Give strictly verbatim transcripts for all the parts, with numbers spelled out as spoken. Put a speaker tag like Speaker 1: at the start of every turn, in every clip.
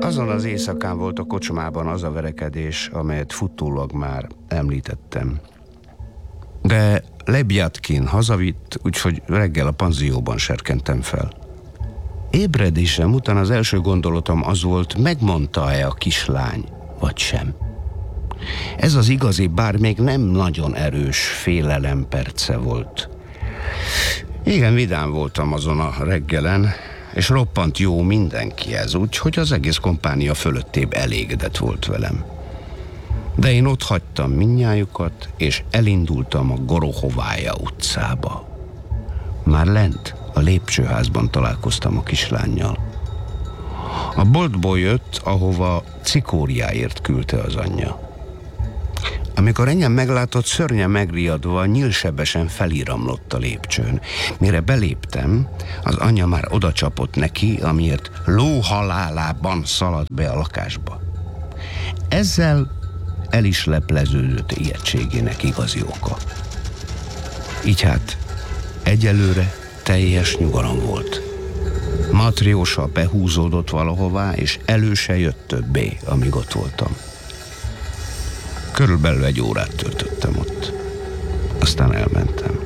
Speaker 1: azon az éjszakán volt a kocsmában az a verekedés, amelyet futólag már említettem. De Lebjatkin hazavitt, úgyhogy reggel a panzióban serkentem fel. Ébredésem után az első gondolatom az volt, megmondta-e a kislány, vagy sem. Ez az igazi, bár még nem nagyon erős félelem perce volt. Igen, vidám voltam azon a reggelen, és roppant jó mindenkihez, úgyhogy az egész kompánia fölöttébb elégedett volt velem. De én ott hagytam mindnyájukat, és elindultam a Gorohovája utcába. Már lent, a lépcsőházban találkoztam a kislánnyal. A boltból jött, ahova cikóriáért küldte az anyja. Amikor engem meglátott, szörnyen megriadva, nyílsebesen felíramlott a lépcsőn. Mire beléptem, az anyja már odacsapott neki, amiért lóhalálában szaladt be a lakásba. Ezzel el is lepleződött ijegységének igazi oka. Így hát egyelőre teljes nyugalom volt. Matrjósa behúzódott valahová, és elő se jött többé, amíg ott voltam. Körülbelül egy órát töltöttem ott. Aztán elmentem.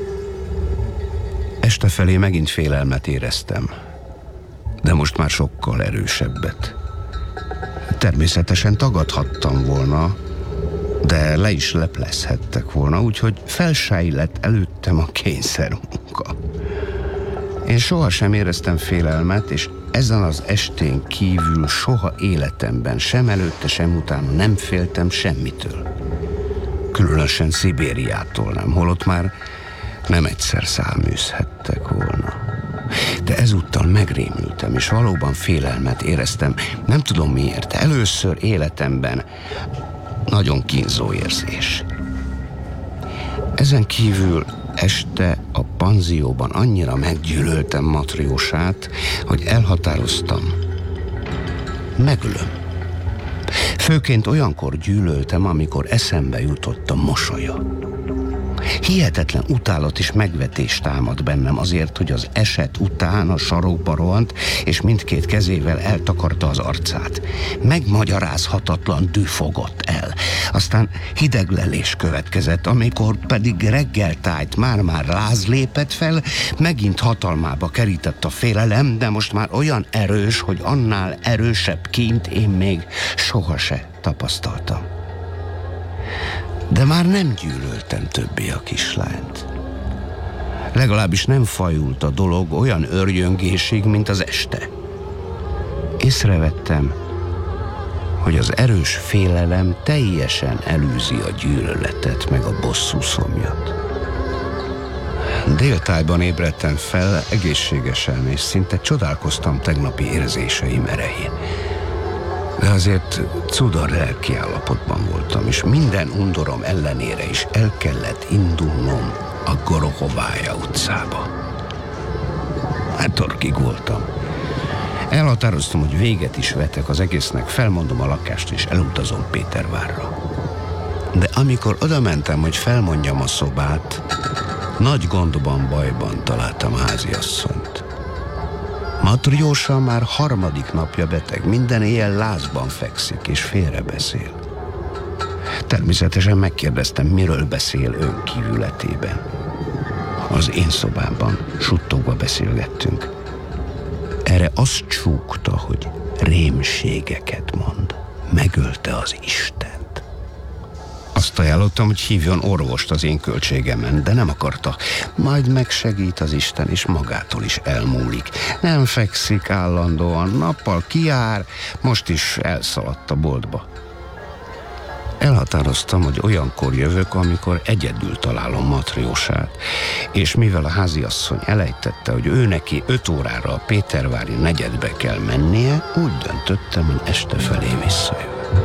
Speaker 1: Este felé megint félelmet éreztem, de most már sokkal erősebbet. Természetesen tagadhattam volna, de le is leplezhettek volna, úgyhogy felsájlett előttem a kényszermunka. Én sohasem éreztem félelmet, és ezen az estén kívül soha életemben, sem előtte, sem utána nem féltem semmitől. Különösen Szibériától nem, holott már nem egyszer száműzhettek volna. De ezúttal megrémültem, és valóban félelmet éreztem. Nem tudom miért, először életemben nagyon kínzó érzés. Ezen kívül este a panzióban annyira meggyűlöltem Matrjósát, hogy elhatároztam, megölöm. Főként olyankor gyűlöltem, amikor eszembe jutott a mosolya. Hihetetlen utálat és megvetés támad bennem azért, hogy az eset után a sarokba rohant, és mindkét kezével eltakarta az arcát. Megmagyarázhatatlan dű fogott el. Aztán hideglelés következett, amikor pedig reggeltájt már-már láz lépett fel, megint hatalmába kerített a félelem, de most már olyan erős, hogy annál erősebb kínt én még soha se tapasztaltam. De már nem gyűlöltem többé a kislányt. Legalábbis nem fajult a dolog olyan örjöngésig, mint az este. Észrevettem, hogy az erős félelem teljesen elűzi a gyűlöletet meg a bosszú szomjat. Déltájban ébredtem fel egészségesen, és szinte csodálkoztam tegnapi érzéseim erején. De azért cudar lelki állapotban voltam, és minden undorom ellenére is el kellett indulnom a Gorohovája utcába. Hát torkig voltam. Elhatároztam, hogy véget is vetek az egésznek, felmondom a lakást, és elutazom Pétervárra. De amikor oda mentem, hogy felmondjam a szobát, nagy gondban, bajban találtam háziasszonyt. Matrjósa már harmadik napja beteg, minden éjjel lázban fekszik és félrebeszél. Természetesen megkérdeztem, miről beszél önkívületében. Az én szobában suttogva beszélgettünk. Erre azt csúgta, hogy rémségeket mond. Megölte az Istent. Azt ajánlottam, hogy hívjon orvost az én költségemen, de nem akarta. Majd megsegít az Isten, és magától is elmúlik. Nem fekszik állandóan, nappal kijár, most is elszaladt a boltba. Elhatároztam, hogy olyankor jövök, amikor egyedül találom Matrjósát, és mivel a háziasszony elejtette, hogy ő neki öt órára a pétervári negyedbe kell mennie, úgy döntöttem, hogy este felé visszajövök.